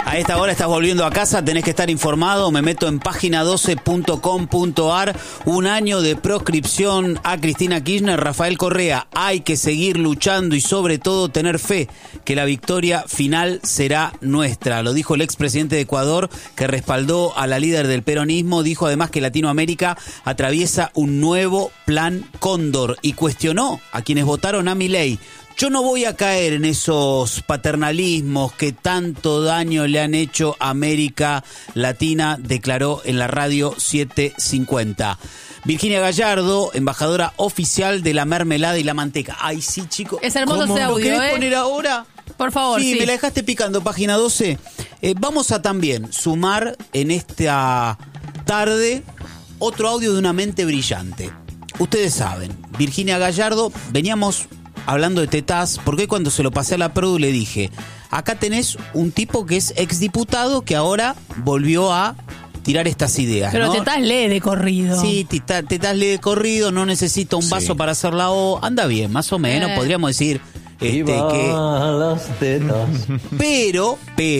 A esta hora estás volviendo a casa, tenés que estar informado. Me meto en página12.com.ar. Un año de proscripción a Cristina Kirchner. Rafael Correa, hay que seguir luchando y sobre todo tener fe que la victoria final será nuestra. Lo dijo el expresidente de Ecuador, que respaldó a la líder del peronismo. Dijo además que Latinoamérica atraviesa un nuevo plan Cóndor y cuestionó a quienes votaron a Milei. Yo no voy a caer en esos paternalismos que tanto daño le han hecho a América Latina, declaró en la radio 750. Virginia Gallardo, embajadora oficial de la mermelada y la manteca. Ay, sí, chicos. Es hermoso ese audio, ¿Lo querés poner ahora? Por favor, sí. Sí, me la dejaste picando, página 12. Vamos a también sumar en esta tarde otro audio de una mente brillante. Ustedes saben, Virginia Gallardo, veníamos hablando de tetás, porque cuando se lo pasé a la Produ le dije, acá tenés un tipo que es exdiputado que ahora volvió a tirar estas ideas, pero ¿no? tetás lee de corrido. Sí, tetás lee de corrido, no necesita un vaso para hacer la O, anda bien, más o menos, podríamos decir que... las tetas. Pero,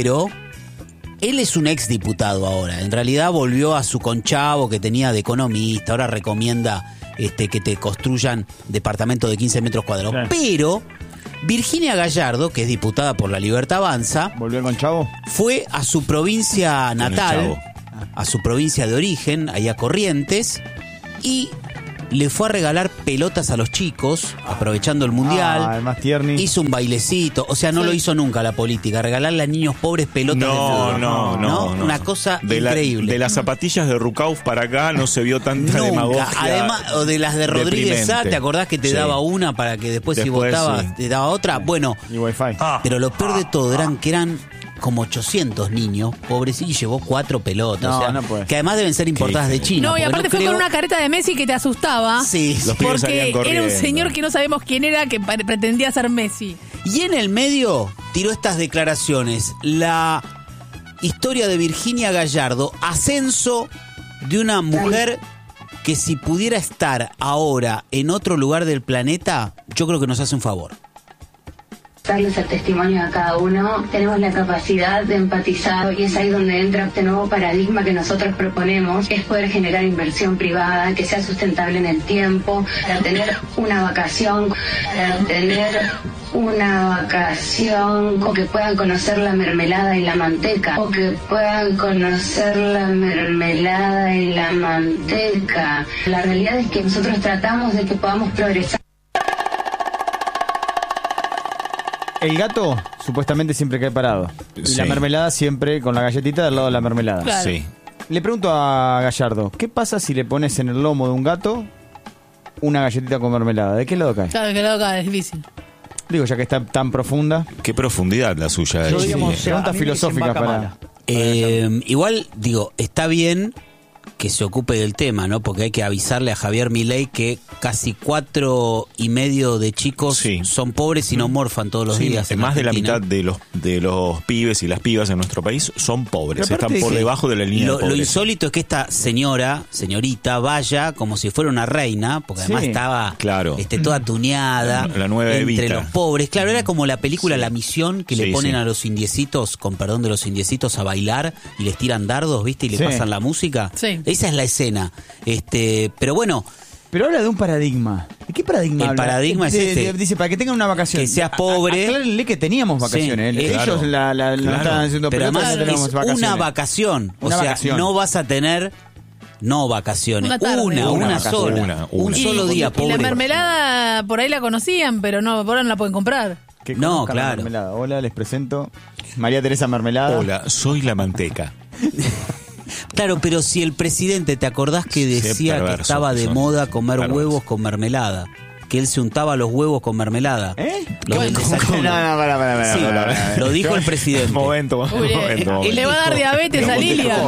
él es un exdiputado ahora, en realidad volvió a su conchavo que tenía de economista, ahora recomienda... que te construyan departamento de 15 metros cuadrados. Sí. Pero Virginia Gallardo, que es diputada por La Libertad Avanza, ¿volvió con Chavo? Fue a su provincia natal, a su provincia de origen, allá Corrientes, y le fue a regalar pelotas a los chicos, aprovechando el mundial. Más tierni. Hizo un bailecito, o sea, no lo hizo nunca la política, regalarle a niños pobres pelotas de fútbol. No. Una cosa increíble. De las zapatillas de Rucauf para acá no se vio tanta demagogia. Además, o de las de Rodríguez Sá, ¿te acordás que te daba una para que después si votabas te daba otra? Bueno, y Wi-Fi. Pero lo peor de todo que eran como 800 niños pobres y llevó 4 pelotas. No, o sea, no puede. que además deben ser importadas de China. No, y aparte fue con una careta de Messi que te asustaba. Sí, los pibes salían porque era un corriendo. señor que no sabemos quién era, que pretendía ser Messi. Y en el medio tiró estas declaraciones. La historia de Virginia Gallardo, ascenso de una mujer que si pudiera estar ahora en otro lugar del planeta, yo creo que nos hace un favor. Darles el testimonio a cada uno, tenemos la capacidad de empatizar y es ahí donde entra este nuevo paradigma que nosotros proponemos, es poder generar inversión privada que sea sustentable en el tiempo, para tener una vacación, o que puedan conocer la mermelada y la manteca, o que puedan conocer la mermelada y la manteca. La realidad es que nosotros tratamos de que podamos progresar. El gato supuestamente siempre cae parado. Y la mermelada siempre con la galletita del lado de la mermelada. Claro. Sí. Le pregunto a Gallardo, ¿qué pasa si le pones en el lomo de un gato una galletita con mermelada? ¿De qué lado cae? Claro, que acá es difícil. Digo, ya que está tan profunda. Qué profundidad la suya. Yo, Sí. digamos, preguntas filosóficas para... Igual, digo, está bien que se ocupe del tema, ¿no? Porque hay que avisarle a Javier Milei que casi 4,5 de chicos son pobres y no morfan todos los días. Más de la Argentina. mitad de los pibes y las pibas en nuestro país son pobres, están por debajo de la línea de Lo pobreza. insólito es que esta señorita, vaya como si fuera una reina, porque además estaba toda tuneada, la nueva entre Evita. los pobres. Claro, era como la película La Misión, que le ponen a los indiecitos, con perdón de los indiecitos, a bailar y les tiran dardos, ¿viste? Y le pasan la música. Sí. Esa es la escena. Pero bueno... Pero habla de un paradigma. ¿De qué paradigma El habla? paradigma es este. Dice, para que tengan una vacación. Que seas pobre. Aclárenle que teníamos vacaciones. Sí, ellos la estaban haciendo pero pelotas, además no tenemos es vacaciones. una vacación. Una o sea, vacación. no vas a tener... No vacaciones, una sola. Un solo día, Y pobre. la mermelada por ahí la conocían, pero no, por ahora no la pueden comprar. Que no, conozcan la claro. mermelada. Hola, les presento María Teresa Mermelada. Hola, soy la manteca. Claro, pero si el presidente, ¿te acordás que decía que estaba de moda comer huevos con mermelada? Que él se untaba los huevos con mermelada. Los del desayuno. Para. Lo dijo el presidente. Momento. Y le va a dar diabetes a Lilia.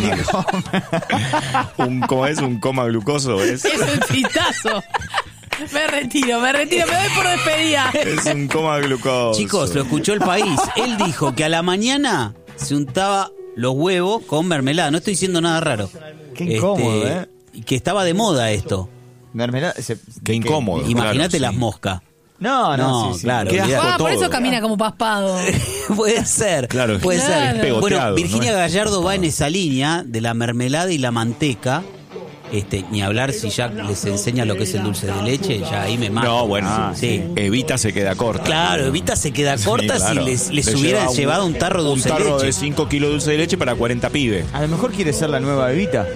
¿Cómo es? Un coma glucoso, ¿es? Es un pitazo. Me retiro, me doy por despedida. Es un coma glucoso. Chicos, lo escuchó el país. Él dijo que a la mañana se untaba los huevos con mermelada. No estoy diciendo nada raro. Qué incómodo, Y que estaba de moda esto. Mermelada. Qué incómodo. Imagínate claro, las moscas. No, sí. claro. Qué olvidate. asco Por todo, eso camina como paspado. Puede ser. Claro, puede claro. ser. Es pegoteado, Bueno, Virginia ¿no? Gallardo va en esa línea de la mermelada y la manteca. Ni hablar si ya les enseña lo que es el dulce de leche, ya ahí me mata. No, bueno, sí. Evita se queda corta. Claro, Evita se queda corta Sí, claro. si les hubieran llevado un tarro de dulce de leche. de 5 kilos de dulce de leche para 40 pibes. A lo mejor quiere ser la nueva Evita.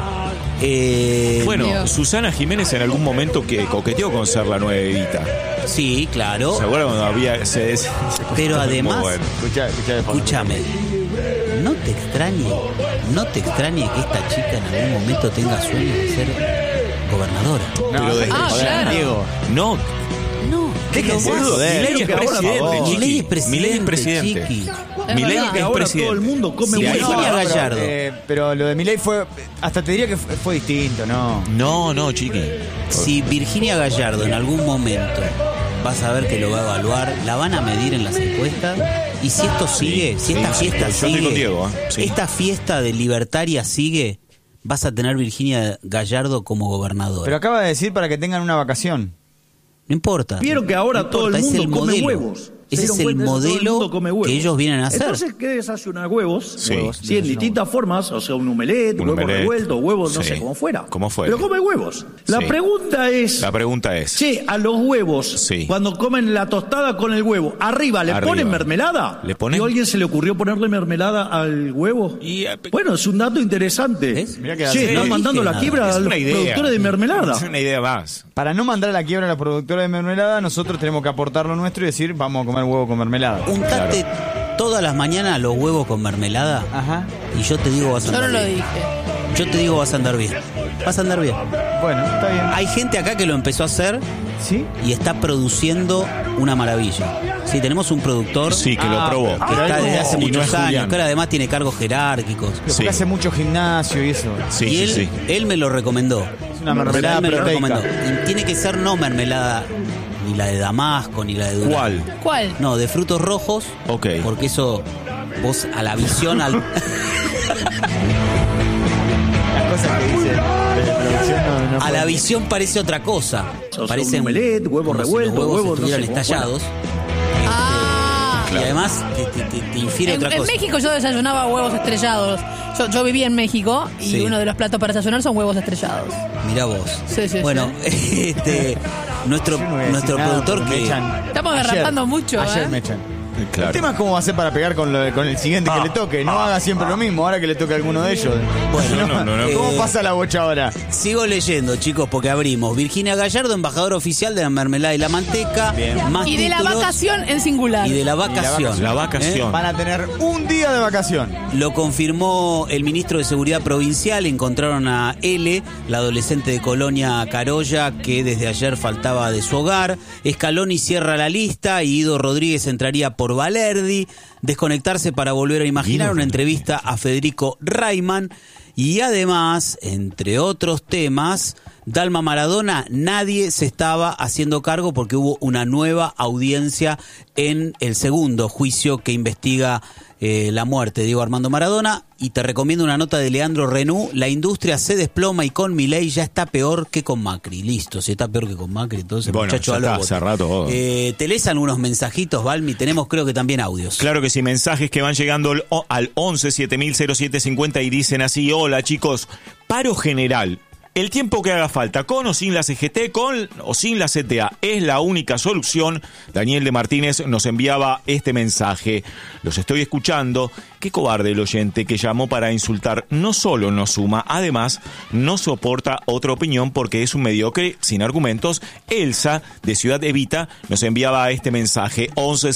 Bueno, Dios. Susana Jiménez en algún momento que coqueteó con ser la nueva Evita. Sí, claro. ¿Se acuerdan cuando había Pero además, Muy bueno. Escuchá de fondo. escúchame, no te extrañe que esta chica en algún momento tenga sueños de ser gobernadora. Pero de- Claro. Diego. No, No, Déjense de joder. Milei es presidente, Chiqui. Milei es presidente, Milei es presidente. Chiqui. Milei verdad. es Ahora presidente. todo el mundo come Sí, De ahí huevo. Virginia para- Gallardo. Pero lo de Milei fue, hasta te diría que fue distinto, ¿no? No, Chiqui. Si Virginia Gallardo en algún momento vas a ver que lo va a evaluar, la van a medir en las encuestas, y si esto sigue, si esta sí, fiesta yo estoy sigue, con Diego, sí. esta fiesta de libertaria sigue, vas a tener Virginia Gallardo como gobernadora. Pero acaba de decir para que tengan una vacación. No importa. Vieron que ahora No todo el importa, es mundo come modelo. huevos. ¿Se Ese dieron es el cuenta de eso? Todo el modelo mundo come huevos. que ellos vienen a hacer. Entonces, ¿qué desayunar? Huevos. Sí. Huevos. Sí, en distintas formas. O sea, un omelette, Un huevo omelette. revuelto, huevos, no Sí. sé, como fuera. Como fuera. Pero come huevos. La Sí. pregunta es... La pregunta es, Che, a los huevos, Sí. cuando comen la tostada con el huevo, ¿arriba le Arriba. ponen mermelada? ¿Le ponen? ¿Y a alguien se le ocurrió ponerle mermelada al huevo? Bueno, es un dato interesante. ¿Ves? Mirá que Che, sí, están no mandando dije la nada. quiebra es a los una idea. productores de mermelada. Es una idea más. Para no mandar a la quiebra a la productora de mermelada, nosotros tenemos que aportar lo nuestro y decir, vamos a comer huevo con mermelada. Untate todas las mañanas los huevos con mermelada Ajá. y yo te digo vas a Yo andar no lo bien. dije. Yo te digo vas a andar bien. Vas a andar bien. Bueno, está bien. Hay gente acá que lo empezó a hacer ¿Sí? y está produciendo una maravilla. Sí, tenemos un productor Sí, que lo probó. que está desde hace Y no muchos es años, Julián. que ahora además tiene cargos jerárquicos. Porque Sí. hace mucho gimnasio y eso. Sí, y él, sí. él me lo recomendó. Es una mermelada Él me lo proteica. recomendó. Y tiene que ser no mermelada ni la de Damasco ni la de Durazno. ¿Cuál? ¿Cuál? No, de frutos rojos. Ok. Porque eso vos a la visión al Las cosas que dice de producción no a la pueden- visión parece otra cosa. O sea, Parece un omelette, huevo como si revuelto, los huevos huevo, no estuvieran sé, como estallados. Ah. Y además te infiere En, otra en cosa. México yo desayunaba huevos estrellados. Yo vivía en México y Sí. uno de los platos para desayunar son huevos estrellados. Mirá vos. Sí, sí, bueno, nuestro, Yo no voy a decir nuestro nada productor porque me que echan. Estamos derrapando mucho, Ayer ¿eh? me echan. Claro. El tema es cómo va a ser para pegar con el siguiente que le toque. No haga siempre lo mismo, ahora que le toque a alguno de ellos. Bueno, no. ¿Cómo Eh, pasa la bocha ahora? sigo leyendo, chicos, porque abrimos. Virginia Gallardo, embajadora oficial de la mermelada y la manteca. Más Y de la títulos. vacación en singular. Y de la vacación. La vacación. Van a tener un día de vacación. Lo confirmó el ministro de Seguridad Provincial. Encontraron a L, la adolescente de Colonia Carolla, que desde ayer faltaba de su hogar. Scaloni cierra la lista y Guido Rodríguez entraría por Valerdi. Desconectarse para volver a imaginar, una entrevista a Federico Rayman. Y además, entre otros temas, Dalma Maradona, nadie se estaba haciendo cargo porque hubo una nueva audiencia en el segundo juicio que investiga la muerte de Diego Armando Maradona. Y te recomiendo una nota de Leandro Renú. La industria se desploma y con Milei ya está peor que con Macri. Listo, si está peor que con Macri, entonces Bueno, muchacho ya a lo está, bote. hace rato todo. ¿Te lees algunos mensajitos, Balmi? Tenemos creo que también audios. Claro que sí, mensajes que van llegando al 11 7000 y dicen así: hola chicos, paro general. El tiempo que haga falta, con o sin la CGT, con o sin la CTA, es la única solución. Daniel de Martínez nos enviaba este mensaje. Los estoy escuchando. Qué cobarde el oyente que llamó para insultar. No solo no suma, además no soporta otra opinión porque es un mediocre sin argumentos. Elsa, de Ciudad Evita, nos enviaba este mensaje. 11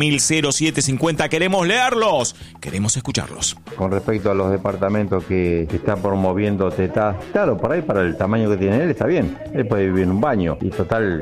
7000 Queremos leerlos. Queremos escucharlos. Con respecto a los departamentos que está promoviendo Tetá, claro, por ahí para el tamaño que tiene él está bien. Él puede vivir en un baño y total.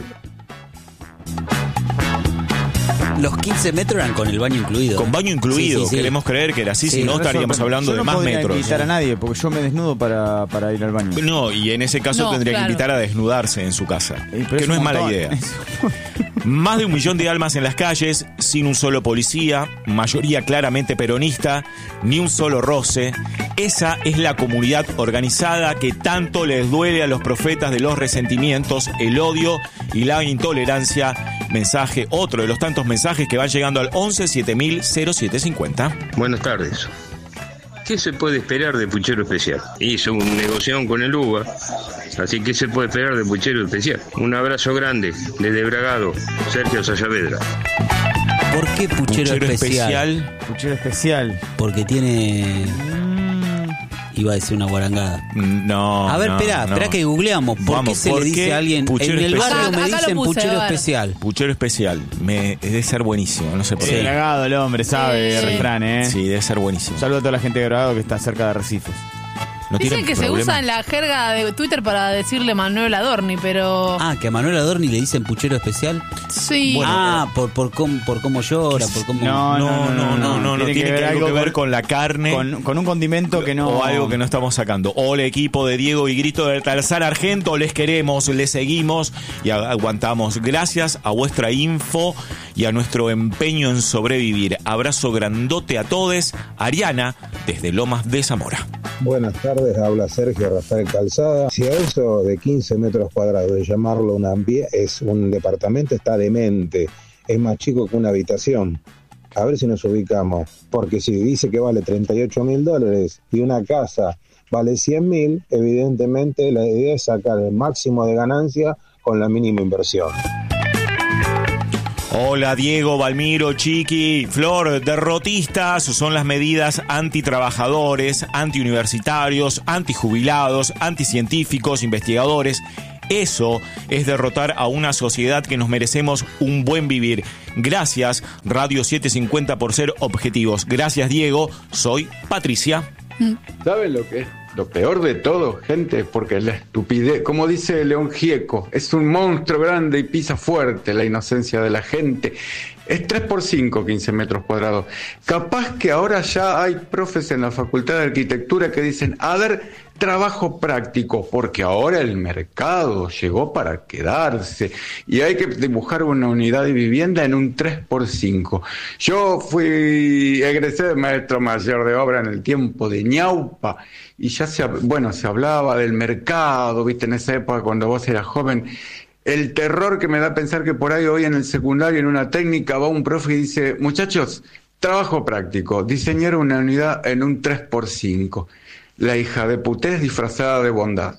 Los 15 metros eran con el baño incluido. Con baño incluido. Sí, sí, sí. Queremos creer que era así, Sí, si no pero estaríamos hablando Yo de no más podría metros. invitar a nadie, porque yo me desnudo para ir al baño. No, y en ese caso No, tendría claro. que invitar a desnudarse en su casa. Pero Que no es un mala montón. idea. Más de 1 millón de almas en las calles, sin un solo policía, mayoría claramente peronista, ni un solo roce. Esa es la comunidad organizada que tanto les duele a los profetas de los resentimientos, el odio y la intolerancia. Mensaje, otro de los tantos mensajes que van llegando al 11 7000 0750. Buenas tardes. ¿Qué se puede esperar de Puchero Especial? Hizo un negociación con el UBA, así que se puede esperar de Puchero Especial. Un abrazo grande desde Bragado, Sergio Sayavedra. ¿Por qué Puchero especial? Puchero especial. Porque tiene... Iba a decir una guarangada. No. A ver, espera que googleamos. ¿Por qué se le dice a alguien? En el barrio me dicen puchero especial. Puchero especial. Debe ser buenísimo. No sé por qué. Bragado el hombre, sabe el refrán, ¿eh? Sí, debe ser buenísimo. Saludo a toda la gente de Bragado que está cerca de Arrecifes. No dicen que problema. se usa en la jerga de Twitter para decirle Manuel Adorni, pero... Ah, que a Manuel Adorni le dicen puchero especial. Sí. Bueno, por cómo llora, por cómo... No. Tiene que ver algo que ver con la carne. Con un condimento que no... O algo que no estamos sacando. Hola, equipo de Diego y Grito del Tarzán Argento. Les queremos, les seguimos y aguantamos. Gracias a vuestra info y a nuestro empeño en sobrevivir. Abrazo grandote a todos. Ariana, desde Lomas de Zamora. Buenas tardes, habla Sergio Rafael Calzada. Si a eso de 15 metros cuadrados de llamarlo es un departamento, está demente. Es más chico que una habitación. A ver si nos ubicamos. Porque si dice que vale $38.000 y una casa vale 100.000, evidentemente la idea es sacar el máximo de ganancia con la mínima inversión. Hola Diego, Valmiro, Chiqui, Flor, derrotistas son las medidas antitrabajadores, antiuniversitarios, antijubilados, anticientíficos, investigadores. Eso es derrotar a una sociedad que nos merecemos un buen vivir. Gracias Radio 750 por ser objetivos. Gracias Diego, soy Patricia. ¿Saben lo que es? Lo peor de todo, gente, porque la estupidez, como dice León Gieco, es un monstruo grande y pisa fuerte la inocencia de la gente. Es 3x5, 15 metros cuadrados. Capaz que ahora ya hay profes en la Facultad de Arquitectura que dicen, a ver, trabajo práctico, porque ahora el mercado llegó para quedarse y hay que dibujar una unidad de vivienda en un 3x5. Yo egresé de maestro mayor de obra en el tiempo de Ñaupa y ya se hablaba del mercado, viste, en esa época cuando vos eras joven. El terror que me da pensar que por ahí hoy en el secundario, en una técnica, va un profe y dice, muchachos, trabajo práctico, diseñar una unidad en un 3x5. La hija de putés disfrazada de bondad.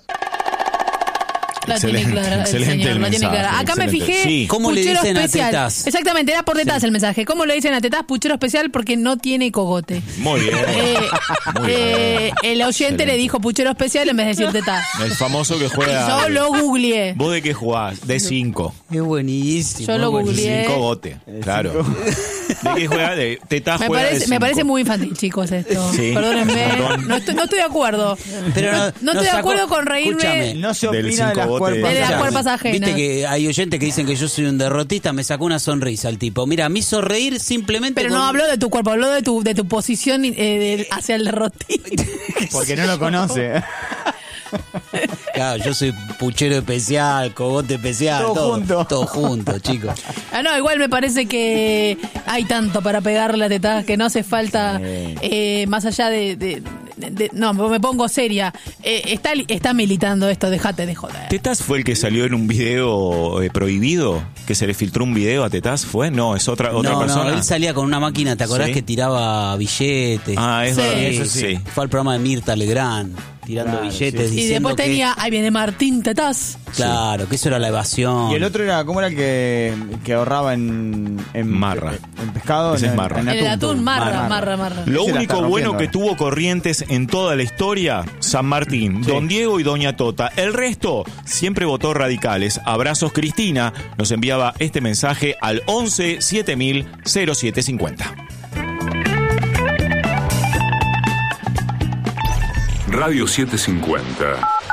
La tiene clara, excelente el mensaje. Acá excelente. Me fijé, sí. ¿Cómo le dicen especial? A tetás? Exactamente, era por tetás el mensaje. ¿Cómo le dicen a tetás? Puchero especial porque no tiene cogote. Muy bien. Muy bien. El oyente excelente. Le dijo puchero especial en vez de decir tetás. El famoso que juega. Yo lo googleé. ¿Vos de qué jugás? De 5. Qué buenísimo. Yo lo googleé. 5 gote, claro. ¿De qué juega? De tetás juega de 5. Me parece muy infantil, chicos, esto. Sí. Perdónenme. No estoy de acuerdo. Pero no estoy de acuerdo con reírme. Escúchame, no se opina de las cuerpas ajenas. Viste que hay oyentes que dicen que yo soy un derrotista, me sacó una sonrisa el tipo. Mira, me hizo reír simplemente. Pero no habló de tu cuerpo, habló de tu posición hacia el derrotista. Porque no lo conoce. Claro, yo soy puchero especial, cogote especial, todo junto, chicos. No, igual me parece que hay tanto para pegarle a tetás que no hace falta, más allá no, me pongo seria. Está militando esto, dejate de joder. ¿Tetás fue el que salió en un video prohibido? ¿Que se le filtró un video a Tetás? ¿Fue? No, es otra persona. No, él salía con una máquina, ¿te acordás? ¿Sí? Que tiraba billetes? Ah, es verdad, eso sí. Fue al programa de Mirta Legrand, tirando billetes. Sí. Y después tenía, ahí viene Martín Tetás. Claro, que eso era la evasión. Y el otro era, ¿cómo era el que ahorraba en marra? En pescado. Ese es marra. En el atún, marra. Lo único bueno que tuvo Corrientes en toda la historia, San Martín, sí. Don Diego y Doña Tota. El resto siempre votó radicales. Abrazos, Cristina. Nos enviaba este mensaje al 11 7000 0750. Radio 750.